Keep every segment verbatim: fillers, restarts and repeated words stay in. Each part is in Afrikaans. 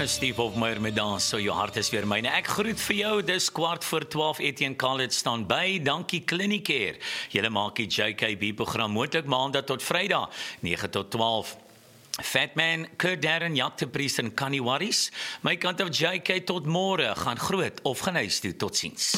Steve Hofmeyer met dans, so jou hart is weer myne. Ek groet vir jou, dis kwart voor twaalf, Etienne Khalid staan by, dankie Clinicare. Julle maak die J K B-program moontlik maandag tot Vrydag, nege tot twaalf. Fatman, Kurt Darren, Jacques de Priest en Connie Warris. My kant af J K tot môre, gaan groot of gaan huis toe, tot ziens.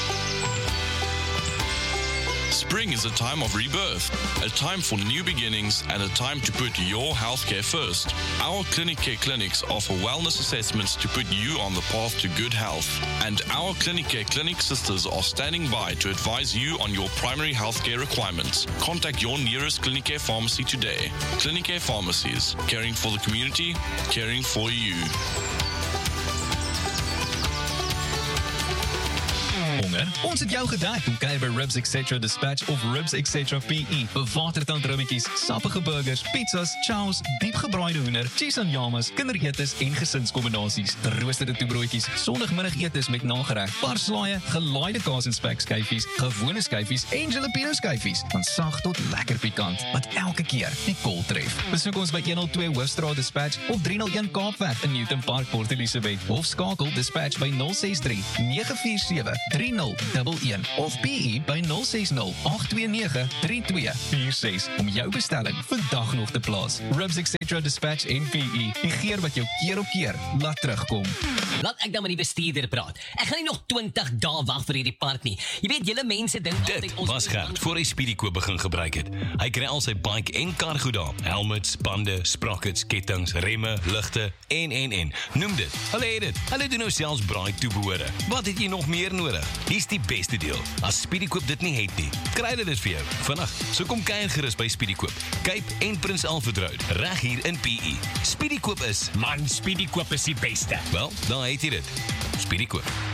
Spring is a time of rebirth, a time for new beginnings and a time to put your healthcare first. Our Clinicare clinics offer wellness assessments to put you on the path to good health. And our Clinicare clinic sisters are standing by to advise you on your primary healthcare requirements. Contact your nearest Clinicare pharmacy today. Clinicare Pharmacies, caring for the community, caring for you. Honger? Ons het jou gedek. Kom kuier by Ribs et cetera Dispatch of Ribs et cetera P E. Bewatertand rummetjies, sappige burgers, pizzas, chows, diepgebraaide hoender, cheese en yamas, kinderetes en gesinskombinasies, geroosterde toebroodjies, sondagmiddagetes met nagereg, parslaaie, gelaaide kaas en spek skyfies, gewone skyfies en jalapeno skyfies, van sag tot lekker pikant, wat elke keer die kol tref. Besoek ons by honderdtwee Hoofstraat Dispatch of driehonderd een Kaapweg in Newton Park, Port Elizabeth, of skakel Dispatch by nul ses drie, nege vier sewe, drie nul een een of P E by nul ses nul, agt twee nege, drie twee vier ses om jou bestelling vandag nog te plaas. Ribs et cetera Dispatch en P E, die geur wat jou keer op keer laat terugkom. Laat ek dan met die bestuurder praat. Ek gaan nie nog twintig dae wag vir hierdie park nie. Jy weet, julle mense dink altyd Dit was Gert voor hy Speedykoop begin gebruik het. Hy kry al sy bike en kar goed daar. Helmets, bande, sprockets, kettings, remme, ligte en en en. Noem dit. Hulle het dit. Hulle doen nou selfs braai toebehore. Wat het jy nog meer nodig? Hier's die beste deel. As Speedykoop dit nie het nie, kry hulle dit vir jou. Vandag, so kom kuier gerus by Speedykoop. Cape en Prins Alfred Road, reg hier in P E. Speedykoop is, Man, Speedykoop is die beste. wel, daar het jy dit. Speedykoop.